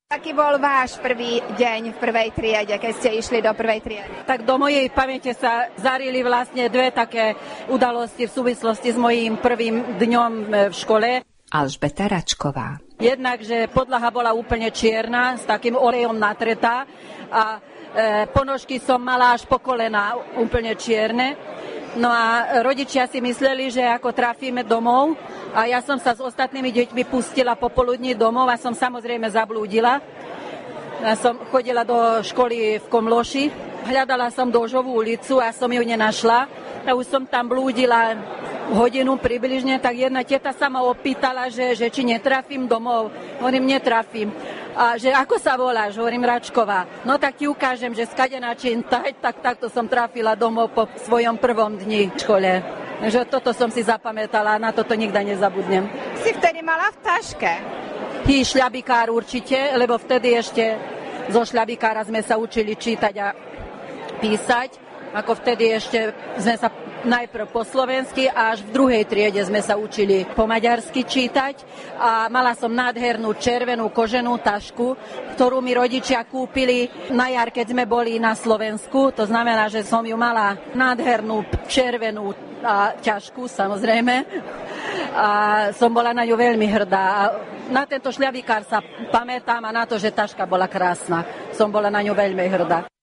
Aký bol váš prvý deň v prvej triede, keď ste išli do prvej triedy? Tak do mojej pamäte sa zarili vlastne dve také udalosti v súvislosti s mojím prvým dňom v škole. Alžbeta Račková. Jednak, že podlaha bola úplne čierna, s takým olejom natretá a ponožky som mala až po kolena, úplne čierne. No a rodičia si mysleli, že ako trafíme domov a ja som sa s ostatnými deťmi pustila popoludní domov a som samozrejme zablúdila. Ja som chodila do školy v Komloši, hľadala som Dožovú ulicu a som ju nenašla. A už som tam blúdila hodinu približne, tak jedna teta sa ma opýtala, že či netrafím domov. Hovorím, netrafím. A že ako sa voláš? Hovorím, Račková. No tak ti ukážem, že skade na čin tak takto som trafila domov po svojom prvom dni v škole. Takže toto som si zapamätala a na toto nikdy nezabudnem. Si vtedy mala v taške? Šľabikár určite, lebo vtedy ešte zo šľabikára sme sa učili čítať a písať. Ako vtedy ešte sme sa najprv po slovensky a až v druhej triede sme sa učili po maďarsky čítať a mala som nádhernú červenú koženú tašku, ktorú mi rodičia kúpili na jar, keď sme boli na Slovensku. To znamená, že som ju mala nádhernú červenú a ťažkú, samozrejme. A som bola na ňu veľmi hrdá. A na tento šľabikár sa pamätám a na to, že taška bola krásna. Som bola na ňu veľmi hrdá.